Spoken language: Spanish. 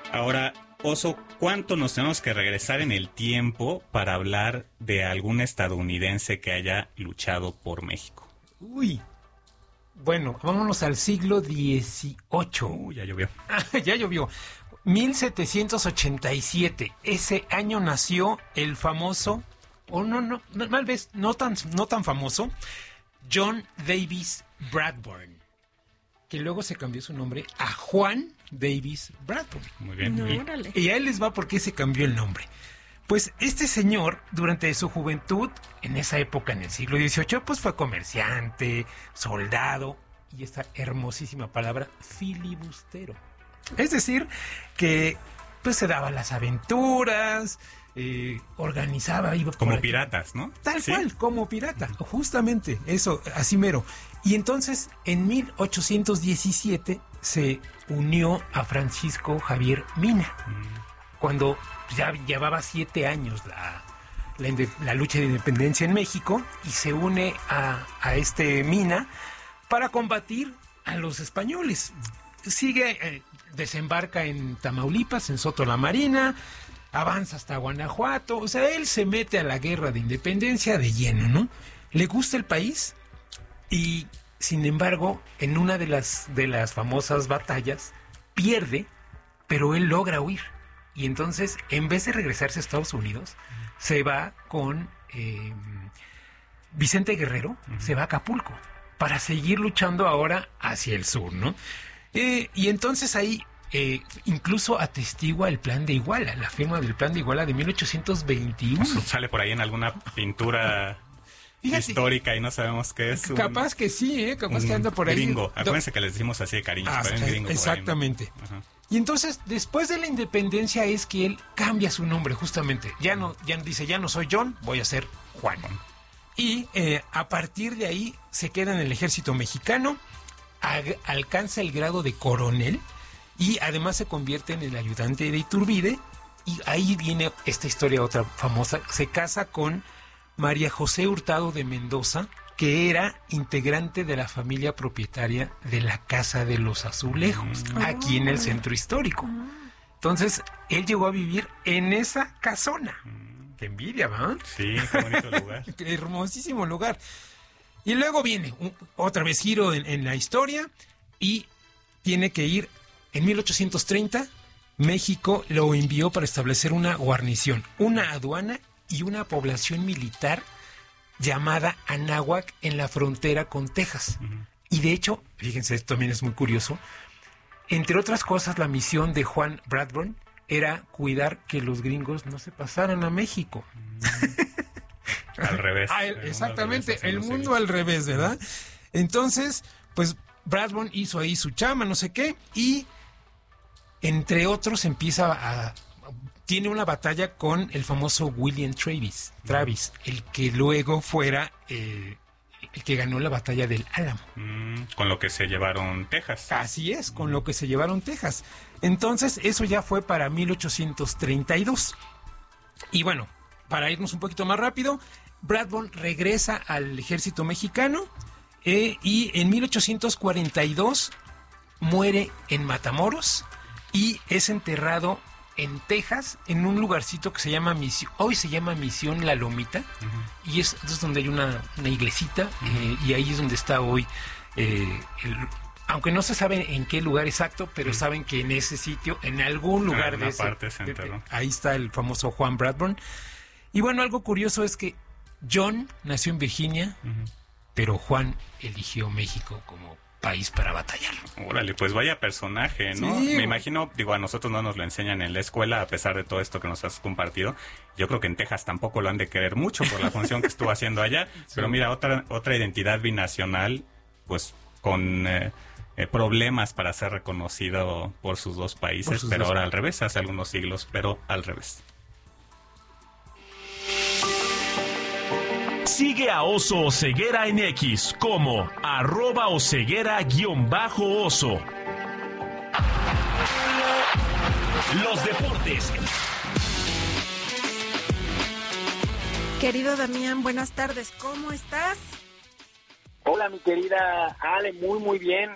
Ahora, Oso, ¿cuánto nos tenemos que regresar en el tiempo para hablar de algún estadounidense que haya luchado por México? Uy, bueno, vámonos al siglo XVIII. Ya llovió. Ya llovió. 1787. Ese año nació el famoso, tal vez no tan famoso, John Davis Bradburn, que luego se cambió su nombre a Juan Davis Bradburn. Muy bien. No, Y- órale. Y a él les va por qué se cambió el nombre. Pues este señor, durante su juventud, en esa época, en el siglo XVIII, pues fue comerciante, soldado, y esta hermosísima palabra, filibustero. Es decir, que pues se daba las aventuras, organizaba, iba por Como aquí. piratas, ¿no? Tal Sí. cual, como pirata, justamente, eso, así mero. Y entonces, en 1817, se unió a Francisco Javier Mina, cuando ya llevaba 7 años la lucha de independencia en México, y se une a este Mina para combatir a los españoles. Sigue, desembarca en Tamaulipas, en Soto la Marina, avanza hasta Guanajuato, o sea, él se mete a la guerra de independencia de lleno, ¿no? Le gusta el país y, sin embargo, en una de las famosas batallas, pierde, pero él logra huir. Y entonces, en vez de regresarse a Estados Unidos, se va con Vicente Guerrero, se va a Acapulco, para seguir luchando ahora hacia el sur, ¿no? Y entonces ahí incluso atestigua el Plan de Iguala, la firma del Plan de Iguala de 1821. Sale por ahí en alguna pintura Fíjate, histórica y no sabemos qué es. capaz que sí, capaz que anda por ahí. Gringo. Acuérdense que les decimos así de cariño. Ah, pero es gringo por ahí, ¿no? exactamente. Ajá. Y entonces, después de la independencia, es que él cambia su nombre, justamente. Ya no dice, ya no soy John, voy a ser Juan. Y a partir de ahí se queda en el ejército mexicano, alcanza el grado de coronel y además se convierte en el ayudante de Iturbide. Y ahí viene esta historia, otra famosa. Se casa con María José Hurtado de Mendoza, que era integrante de la familia propietaria de la Casa de los Azulejos, aquí en el centro histórico. Entonces, él llegó a vivir en esa casona. ¡Qué envidia, ¿va? Sí, qué bonito lugar. Qué hermosísimo lugar. Y luego viene otra vez giro en la historia y tiene que ir en 1830. México lo envió para establecer una guarnición, una aduana y una población militar llamada Anáhuac en la frontera con Texas. Y de hecho, fíjense, esto también es muy curioso, entre otras cosas, la misión de Juan Bradburn era cuidar que los gringos no se pasaran a México. Al revés. Exactamente, el mundo al al revés, ¿verdad? Entonces, pues Bradburn hizo ahí su chama, no sé qué, y entre otros tiene una batalla con el famoso William Travis, el que luego fuera el que ganó la batalla del Álamo. Con lo que se llevaron Texas. Así es, con lo que se llevaron Texas. Entonces, eso ya fue para 1832. Y bueno, para irnos un poquito más rápido, Bradburn regresa al ejército mexicano y en 1842 muere en Matamoros y es enterrado en Texas, en un lugarcito que se llama hoy se llama Misión La Lomita, y es donde hay una iglesita, y ahí es donde está hoy, aunque no se sabe en qué lugar exacto, pero saben que en ese sitio, en algún lugar alguna de ese, parte se enterró. ahí está el famoso Juan Bradburn. Y bueno, algo curioso es que John nació en Virginia, pero Juan eligió México como país para batallar. Órale, pues vaya personaje, ¿no? Sí. Me imagino, digo, a nosotros no nos lo enseñan en la escuela, a pesar de todo esto que nos has compartido. Yo creo que en Texas tampoco lo han de querer mucho por la función que estuvo haciendo allá. Sí. Pero mira, otra identidad binacional, pues con problemas para ser reconocido por sus dos países, pero ahora al revés, hace algunos siglos, pero al revés. Sigue a Oso Oseguera en X como @Oseguera_oso. Los deportes. Querido Damián, buenas tardes, ¿cómo estás? Hola, mi querida Ale, muy bien.